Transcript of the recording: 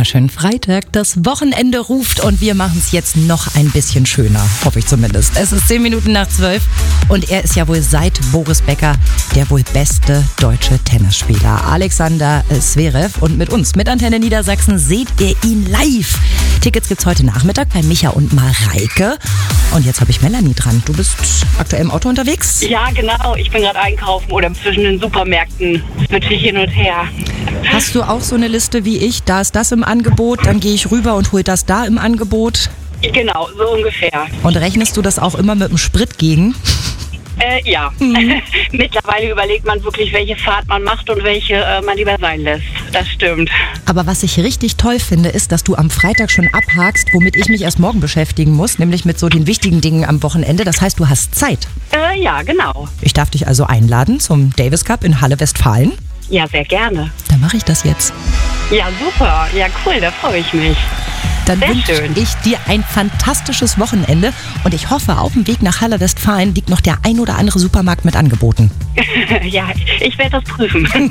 wunderschönen Freitag. Das Wochenende ruft und wir machen es jetzt noch ein bisschen schöner, hoffe ich zumindest. Es ist 10 Minuten nach 12 und er ist ja wohl seit Boris Becker der wohl beste deutsche Tennisspieler. Alexander Zverev, und mit uns, mit Antenne Niedersachsen, seht ihr ihn live. Tickets gibt's heute Nachmittag bei Micha und Mareike. Und jetzt habe ich Melanie dran. Du bist aktuell im Auto unterwegs? Ja, genau. Ich bin gerade einkaufen oder zwischen den Supermärkten. Switche ich hin und her. Hast du auch so eine Liste wie ich? Da ist das im Angebot, dann gehe ich rüber und hole das da im Angebot. Genau, so ungefähr. Und rechnest du das auch immer mit dem Sprit gegen? Ja. Mittlerweile überlegt man wirklich, welche Fahrt man macht und welche man lieber sein lässt. Das stimmt. Aber was ich richtig toll finde, ist, dass du am Freitag schon abhakst, womit ich mich erst morgen beschäftigen muss, nämlich mit so den wichtigen Dingen am Wochenende. Das heißt, du hast Zeit. Ja, genau. Ich darf dich also einladen zum Davis Cup in Halle Westfalen. Ja, sehr gerne. Dann mache ich das jetzt. Ja, super. Ja, cool, da freue ich mich. Dann Sehr wünsche schön. ich dir ein fantastisches Wochenende und ich hoffe, auf dem Weg nach Halle Westfalen liegt noch der ein oder andere Supermarkt mit Angeboten. Ja, ich werde das prüfen.